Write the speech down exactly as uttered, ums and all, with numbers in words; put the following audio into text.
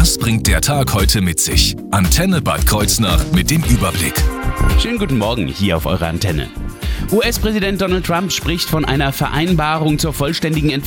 Was bringt der Tag heute mit sich? Antenne Bad Kreuznach mit dem Überblick. Schönen guten Morgen hier auf eurer Antenne. U S-Präsident Donald Trump spricht von einer Vereinbarung zur vollständigen Entfernung